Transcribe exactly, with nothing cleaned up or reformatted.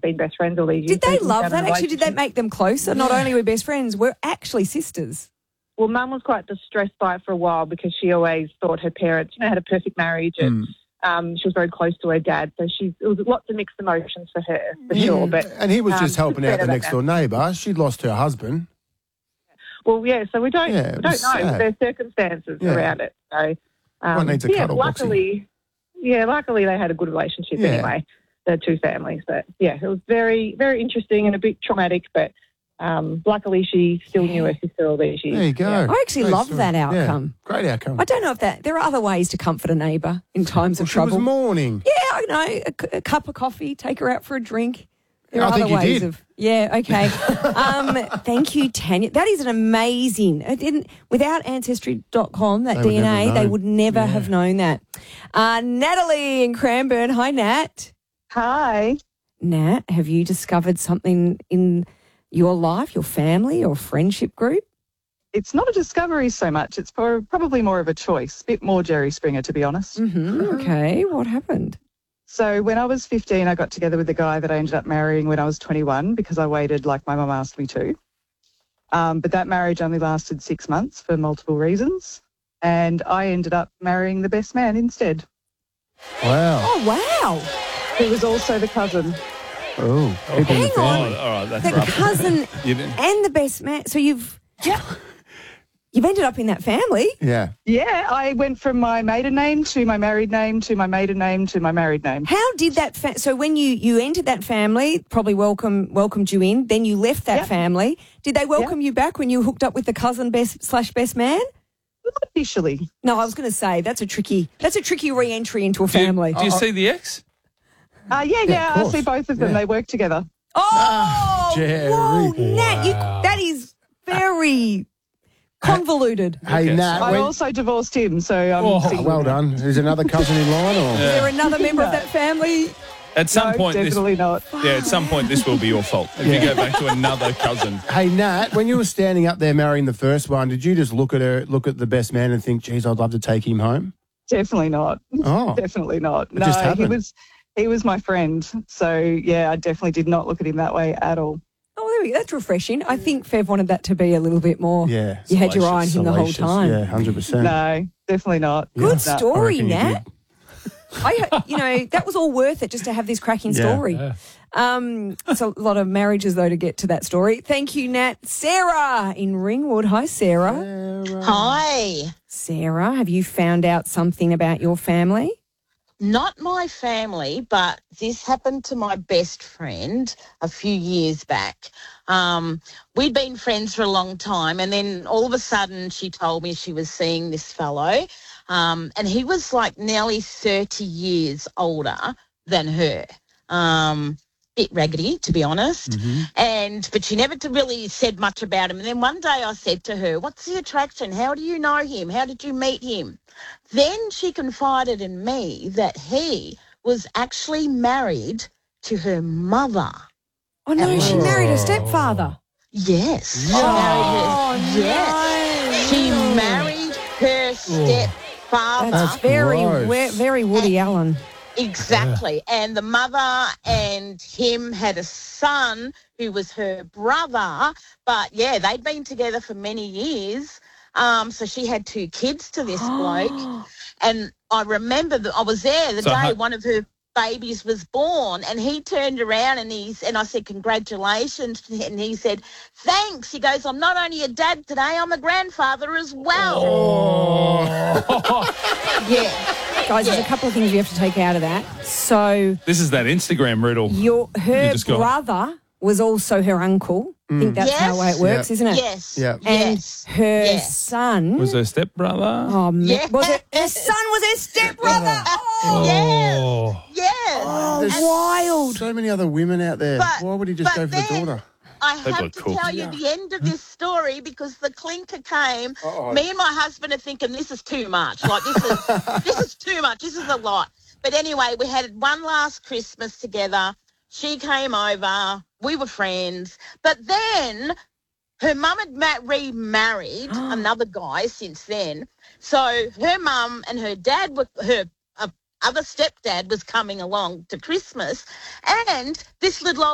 been best friends all these years. Did they They've love had a that? Actually, did that relationship. make them closer? Not only were best friends, we're actually sisters. Well, Mum was quite distressed by it for a while because she always thought her parents, you know, had a perfect marriage and um, she was very close to her dad. So she, it was lots of mixed emotions for her, for sure. But And he was um, just helping out better the than next that. door neighbour. She'd lost her husband. Well, yeah, so we don't, Yeah, it we don't was know sad. their circumstances Yeah. around it. So, um, One needs a yeah, cuddle boxy. luckily, yeah, luckily they had a good relationship Yeah. anyway, the two families. But yeah, it was very, very interesting and a bit traumatic, but um, luckily she still knew her sister all these years. There you go. Yeah. I actually Great love story. that Yeah, outcome. great outcome. I don't know if that there are other ways to comfort a neighbour in times of She trouble. was mourning. Yeah, I know. A, c- a cup of coffee, take her out for a drink. There I are think other you ways did. of. Yeah, okay. um, thank you, Tanya. That is an amazing. It didn't without ancestry dot com, that They would D N A, never they known. would never Yeah. have known that. Uh, Natalie in Cranbourne. Hi, Nat. Hi. Nat, have you discovered something in your life, your family, or friendship group? It's not a discovery so much. It's pro- probably more of a choice. Bit more Jerry Springer, to be honest. Mm-hmm. Okay, what happened? So when I was fifteen, I got together with a guy that I ended up marrying when I was twenty-one because I waited like my mum asked me to. Um, but that marriage only lasted six months for multiple reasons. And I ended up marrying the best man instead, Wow. Oh, wow. who was also the cousin. Oh, people in the Hang on. family. Oh, all right, that's The rough. cousin You didn't- and the best man. So you've you've ended up in that family. Yeah. Yeah, I went from my maiden name to my married name to my maiden name to my married name. How did that? Fa- so when you you entered that family, probably welcome welcomed you in. Then you left that Yep. family. Did they welcome you back when you hooked up with the cousin best slash best man? Not officially. No, I was going to say that's a tricky that's a tricky re-entry into a Do you, family. do you see the ex? Uh, yeah, yeah, of I course. see both of them. Yeah. They work together. Oh, Jerry. whoa, Nat, you, that is very convoluted. Hey, Okay, Nat, I when- also divorced him, so I'm Oh, Oh, single well now. done. Is another cousin in line? Or? Is there another member of that family? At some No, point, this, definitely not. yeah, at some point, this will be your fault if you go back to another cousin. Hey, Nat, when you were standing up there marrying the first one, did you just look at her, look at the best man and think, geez, I'd love to take him home? Definitely not. Oh. Definitely not. It No, just he happened. was he was my friend. So yeah, I definitely did not look at him that way at all. Oh, there we go. That's refreshing. I think Fev wanted that to be a little bit more. Yeah. You had your eye on him the whole Salacious. time. Yeah, one hundred percent. No, definitely not. Good No. story, I reckon you Nat. did. I, you know, that was all worth it just to have this cracking Yeah. story. Um, it's a lot of marriages, though, to get to that story. Thank you, Nat. Sarah in Ringwood. Hi, Sarah. Hi. Sarah, have you found out something about your family? Not my family, but this happened to my best friend a few years back. Um, we'd been friends for a long time, and then all of a sudden she told me she was seeing this fellow, um, and he was like nearly thirty years older than her. Um, bit raggedy, to be honest. And but she never t- really said much about him. And then one day I said to her, "What's the attraction? How do you know him? How did you meet him?" Then she confided in me that he was actually married to her mother. Oh, no, she married her stepfather. Yes. She married her. Yes. She married her stepfather. That's very, gross. we- very Woody Allen. Exactly. And the mother and him had a son who was her brother. But, yeah, they'd been together for many years. Um, so she had two kids to this bloke. And I remember that I was there the So day how- one of her babies was born, and he turned around and he's and I said, "Congratulations," and he said, "Thanks." He goes, "I'm not only a dad today, I'm a grandfather as well." Yeah. Guys, there's a couple of things you have to take out of that. So This is that Instagram riddle. your her You just got- brother was also her uncle. I think that's how Yes. it works, Yep. isn't it? Yes. Yeah. And Yes. her Yes. son Was her stepbrother? Oh, man. Yeah. Was it her son was her stepbrother? Oh, Yes. Yes. There's wild. so many other women out there. But- Why would he just but go for then- the daughter? I People are have to cool. tell you the end of this story because the clinker came. Me and my husband are thinking this is too much. Like this is this is too much. This is a lot. But anyway, we had one last Christmas together. She came over. We were friends. But then her mum had ma- remarried another guy since then. So her mum and her dad were her uh, other stepdad was coming along to Christmas, and this little old